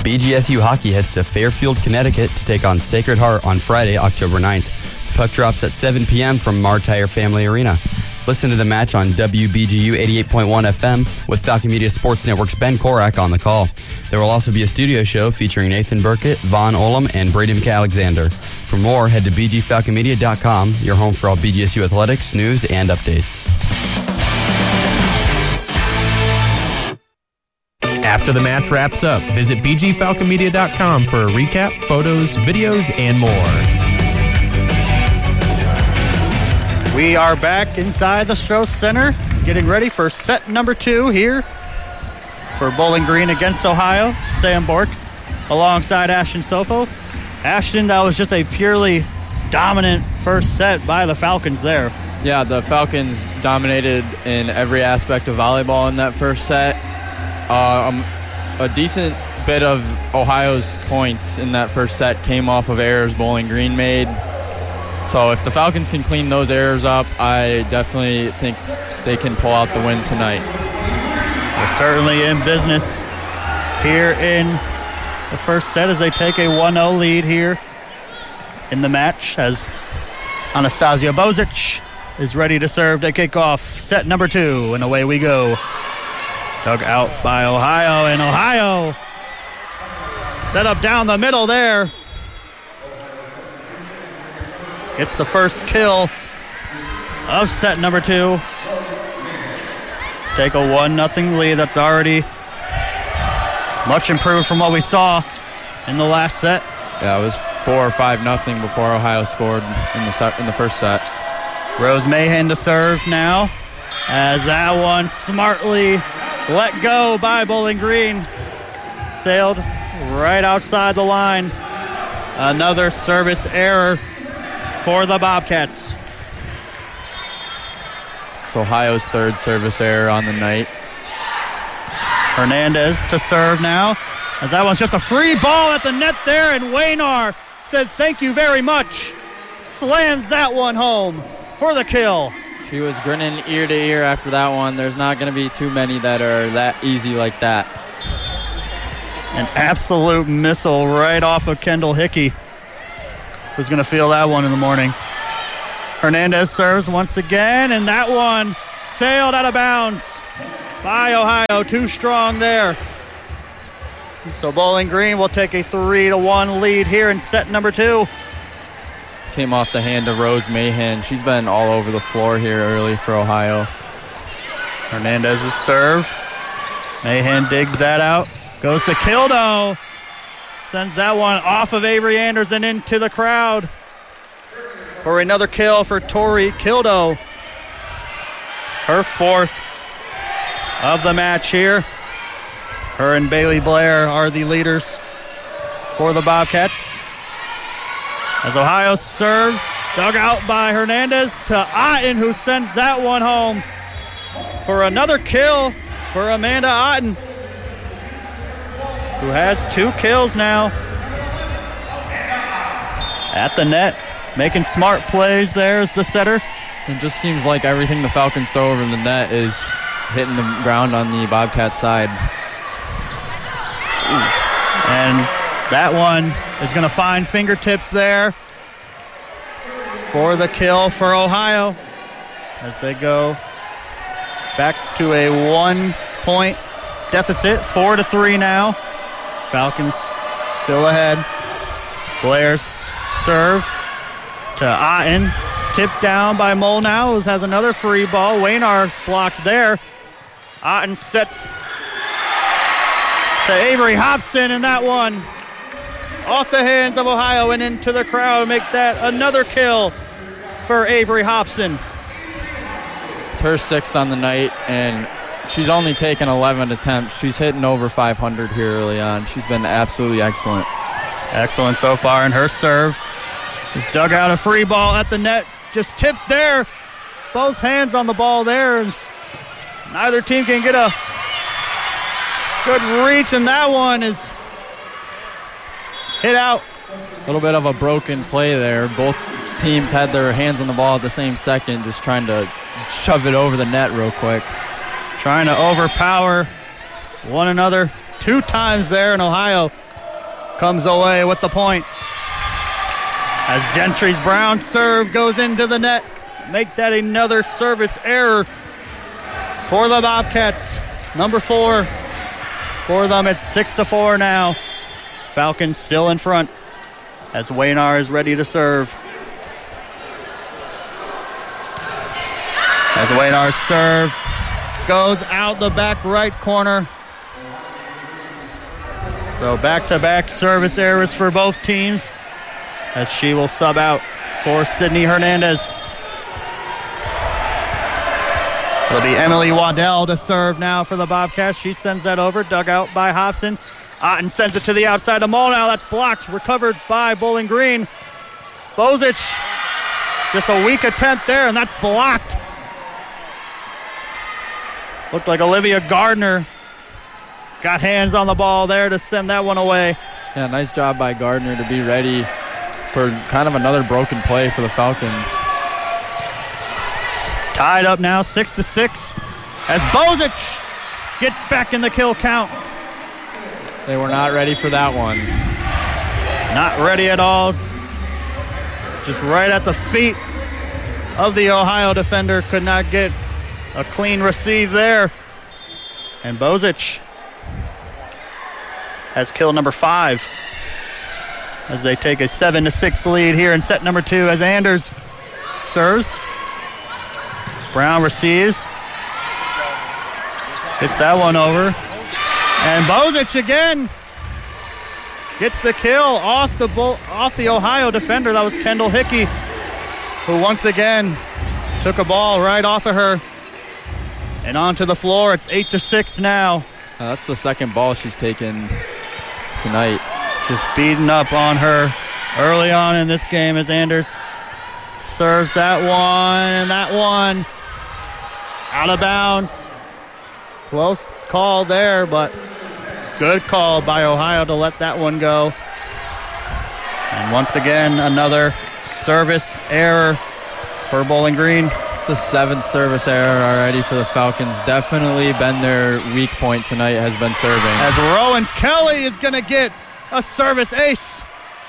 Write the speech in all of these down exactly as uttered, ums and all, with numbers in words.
B G S U hockey heads to Fairfield, Connecticut to take on Sacred Heart on Friday, October ninth. Puck drops at seven p.m. from Martire Family Arena. Listen to the match on W B G U eighty-eight point one F M with Falcon Media Sports Network's Ben Korak on the call. There will also be a studio show featuring Nathan Burkett, Vaughn Olam, and Brady McAlexander. For more, head to b g falcon media dot com, your home for all B G S U athletics, news, and updates. After the match wraps up, visit b g falcon media dot com for a recap, photos, videos, and more. We are back inside the Strauss Center, getting ready for set number two here for Bowling Green against Ohio. Sam Bork alongside Ashton Sofo. Ashton, that was just a purely dominant first set by the Falcons there. Yeah, the Falcons dominated in every aspect of volleyball in that first set. Uh, um, a decent bit of Ohio's points in that first set came off of errors Bowling Green made. So if the Falcons can clean those errors up, I definitely think they can pull out the win tonight. They're certainly in business here in the first set as they take a one oh lead here in the match as Anastasia Bozic is ready to serve to kick off set number two, and away we go. Dug out by Ohio, and Ohio set up down the middle there. It's the first kill of set number two. Take a one nothing lead. That's already much improved from what we saw in the last set. Yeah, it was four or five nothing before Ohio scored in the set, in the first set. Rose Mahan to serve now, as that one smartly let go by Bowling Green. Sailed right outside the line. Another service error for the Bobcats. It's Ohio's third service error on the night. Hernandez to serve now, as that one's just a free ball at the net there, and Waynar says thank you very much. Slams that one home for the kill. She was grinning ear to ear after that one. There's not going to be too many that are that easy like that. An absolute missile right off of Kendall Hickey. Who's going to feel that one in the morning. Hernandez serves once again, and that one sailed out of bounds by Ohio. Too strong there. So Bowling Green will take a three to one lead here in set number two. Came off the hand of Rose Mahan. She's been all over the floor here early for Ohio. Hernandez's serve. Mahan digs that out. Goes to Kildo. Sends that one off of Avery Anderson into the crowd for another kill for Tori Kildo. Her fourth of the match here. Her and Bailey Blair are the leaders for the Bobcats. As Ohio serve, dug out by Hernandez to Otten, who sends that one home for another kill for Amanda Otten, who has two kills now at the net, making smart plays there as the setter. It just seems like everything the Falcons throw over the net is hitting the ground on the Bobcat side. And that one is going to find fingertips there for the kill for Ohio as they go back to a one-point deficit, four to three now. Falcons still ahead. Blair's serve to Otten. Tipped down by Molnau, who has another free ball. Waynar's blocked there. Otten sets to Avery Hobson, and that one off the hands of Ohio and into the crowd. Make that another kill for Avery Hobson. It's her sixth on the night, and she's only taken eleven attempts. She's hitting over five hundred here early on. She's been absolutely excellent. Excellent so far in her serve. Just dug out a free ball at the net. Just tipped there. Both hands on the ball there. Neither team can get a good reach, and that one is hit out. A little bit of a broken play there. Both teams had their hands on the ball at the same second, just trying to shove it over the net real quick. Trying to overpower one another two times there, and Ohio comes away with the point. As Gentry's Brown serve goes into the net. Make that another service error for the Bobcats. Number four. For them, it's six to four now. Falcons still in front as Waynar is ready to serve. As Waynar's serve goes out the back right corner. So back-to-back service errors for both teams as she will sub out for Sydney Hernandez. It'll be Emily Waddell to serve now for the Bobcats. She sends that over, dug out by Hobson. Otten sends it to the outside of Molnau. That's blocked, recovered by Bowling Green. Bozic, just a weak attempt there, and that's blocked. Looked like Olivia Gardner got hands on the ball there to send that one away. Yeah, nice job by Gardner to be ready for kind of another broken play for the Falcons. Tied up now, six to six, as Bozic gets back in the kill count. They were not ready for that one. Not ready at all. Just right at the feet of the Ohio defender. Could not get a clean receive there. And Bozic has kill number five as they take a seven to six lead here in set number two as Anders serves. Brown receives. Gets that one over. And Bozic again gets the kill off the bull, off the Ohio defender. That was Kendall Hickey, who once again took a ball right off of her and onto the floor. It's eight to six now. Uh, that's the second ball she's taken tonight. Just beating up on her early on in this game as Anders serves that one and that one out of bounds. Close call there, but good call by Ohio to let that one go. And once again, another service error for Bowling Green. It's the seventh service error already for the Falcons. Definitely been their weak point tonight, has been serving. As Rowan Kelly is going to get a service ace.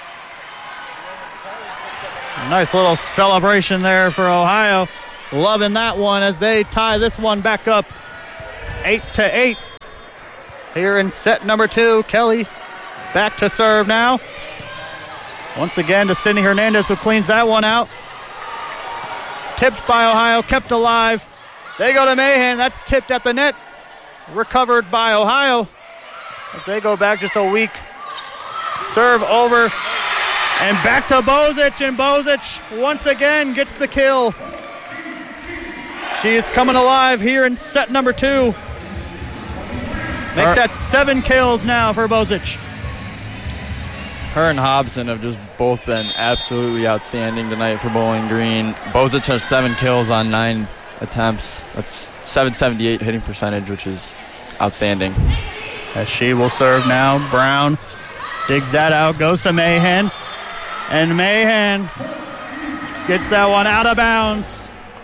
Nice little celebration there for Ohio. Loving that one as they tie this one back up eight to eight. Here in set number two, Kelly back to serve now. Once again to Sydney Hernandez, who cleans that one out. Tipped by Ohio, kept alive. They go to Mahan. That's tipped at the net. Recovered by Ohio as they go back just a weak serve over. And back to Bozic, and Bozic once again gets the kill. She is coming alive here in set number two. Make her, that seven kills now for Bozic. Her and Hobson have just both been absolutely outstanding tonight for Bowling Green. Bozic has seven kills on nine attempts. That's seven seventy-eight hitting percentage, which is outstanding. As she will serve now. Brown digs that out, goes to Mahan. And Mahan gets that one out of bounds.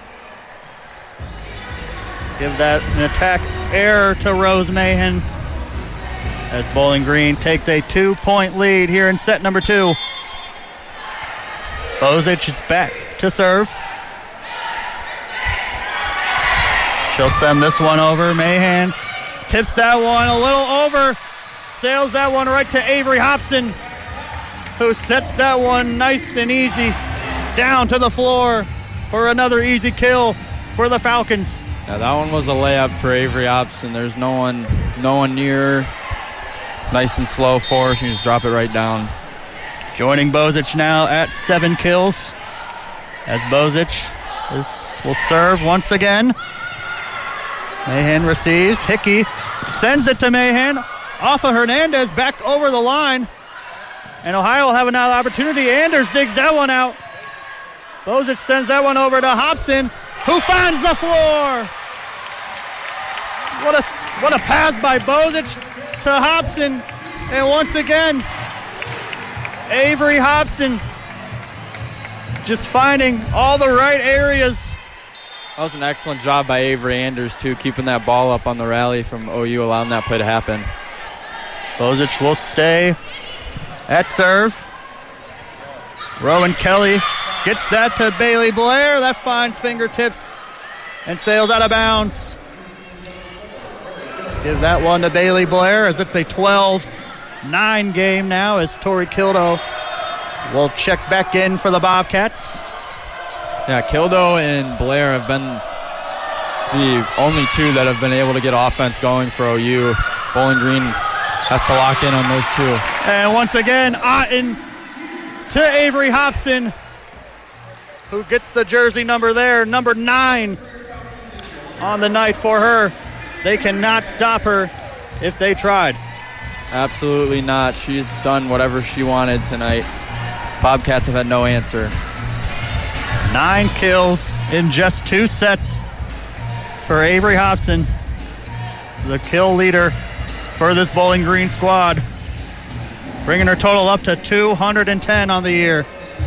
Give that an attack error to Rose Mahan as Bowling Green takes a two-point lead here in set number two. Bozic is back to serve. She'll send this one over. Mahan tips that one a little over. Sails that one right to Avery Hobson, who sets that one nice and easy down to the floor for another easy kill for the Falcons. Yeah, that one was a layup for Avery Hobson. There's no one no one near her. Nice and slow for her. She can just drop it right down. Joining Bozic now at seven kills as Bozic is, will serve once again. Mahan receives. Hickey sends it to Mahan. Off of Hernandez, back over the line. And Ohio will have another opportunity. Anders digs that one out. Bozic sends that one over to Hobson, who finds the floor. What a, what a pass by Bozic to Hobson. And once again, Avery Hobson just finding all the right areas. That was an excellent job by Avery Anders, too, keeping that ball up on the rally from O U, allowing that play to happen. Bozic will stay At serve. Rowan Kelly gets that to Bailey Blair. That finds fingertips and sails out of bounds. Give that one to Bailey Blair as it's a twelve nine game now as Tori Kildo will check back in for the Bobcats. Yeah, Kildo and Blair have been the only two that have been able to get offense going for O U. Bowling Green has to lock in on those two. And once again, Otten to Avery Hobson, who gets the jersey number there, number nine on the night for her. They cannot stop her if they tried. Absolutely not. She's done whatever she wanted tonight. Bobcats have had no answer. Nine kills in just two sets for Avery Hobson, the kill leader for this Bowling Green squad, bringing her total up to two hundred ten on the year.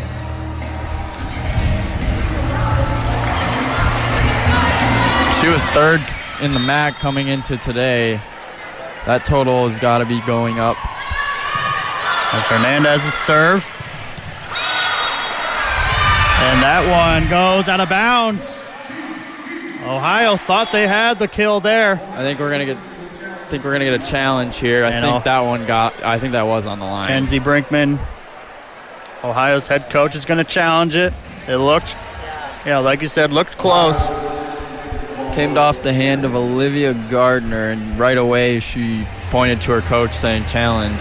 She was third in the M A C coming into today. That total has got to be going up. As Hernandez's serve. And that one goes out of bounds. Ohio thought they had the kill there. I think we're gonna get. I think we're gonna get a challenge here. I And think I'll- that one got. I think that was on the line. Kenzie Brinkman, Ohio's head coach, is going to challenge it. It looked, yeah, like you said, looked close. Came off the hand of Olivia Gardner, and right away she pointed to her coach saying challenge.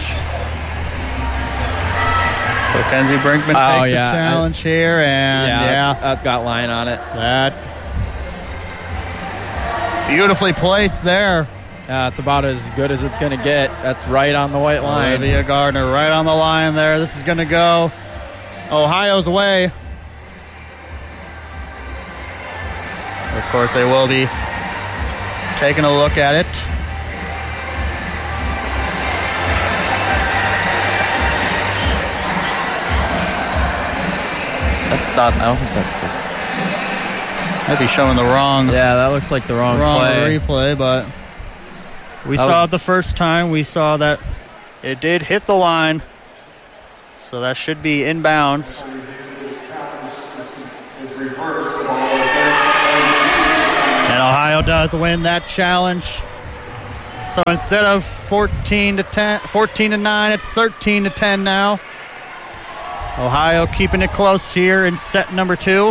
So Kenzie Brinkman Oh, takes yeah, the challenge I- here, and yeah, yeah, That's, that's got line on it. that beautifully placed there. Yeah, it's about as good as it's gonna get. That's right on the white line. Olivia Gardner right on the line there. This is going to go Ohio's way. Of course, they will be taking a look at it. That's not. I don't think that's the. Might be showing the wrong, Yeah, that looks like the wrong, wrong play. replay, but we That saw was- it the first time. We saw that it did hit the line, so that should be inbounds. And Ohio does win that challenge. So instead of fourteen to ten, fourteen to nine, it's thirteen to ten now. Ohio keeping it close here in set number two.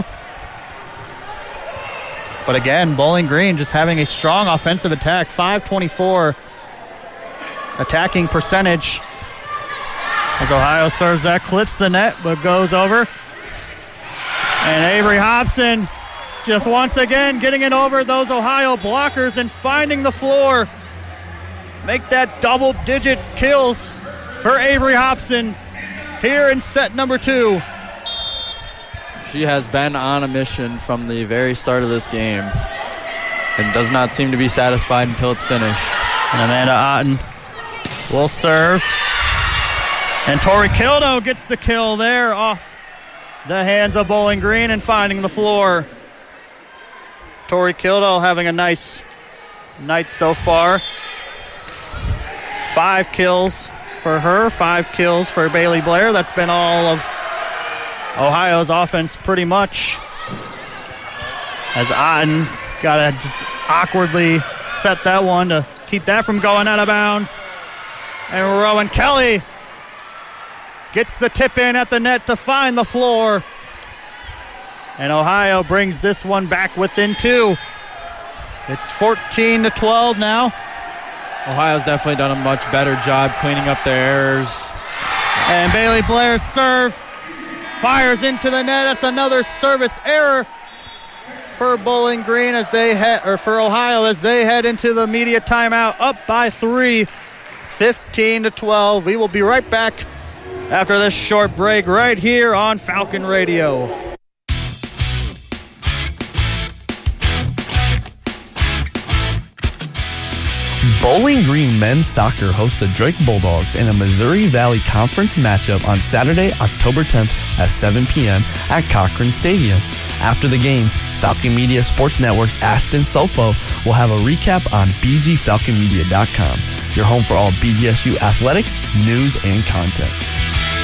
But again, Bowling Green just having a strong offensive attack. five twenty-four attacking percentage. As Ohio serves that, clips the net, but goes over. And Avery Hobson just once again getting it over those Ohio blockers and finding the floor. Make that double-digit kills for Avery Hobson here in set number two. She has been on a mission from the very start of this game and does not seem to be satisfied until it's finished. And Amanda Otten will serve. And Tori Kildo gets the kill there off the hands of Bowling Green and finding the floor. Tori Kildo having a nice night so far. Five kills for her, five kills for Bailey Blair. That's been all of Ohio's offense pretty much. As Otten's got to just awkwardly set that one to keep that from going out of bounds. And Rowan Kelly gets the tip in at the net to find the floor. And Ohio brings this one back within two. It's fourteen to twelve now. Ohio's definitely done a much better job cleaning up their errors. And Bailey Blair's serve fires into the net. That's another service error for Bowling Green as they head, or for Ohio as they head into the media timeout, up by three, fifteen to twelve. We will be right back after this short break right here on Falcon Radio. Bowling Green men's soccer hosts the Drake Bulldogs in a Missouri Valley Conference matchup on Saturday, October tenth at seven p.m. at Cochran Stadium. After the game, Falcon Media Sports Network's Ashton Sofo will have a recap on b g falcon media dot com, your home for all B G S U athletics, news, and content.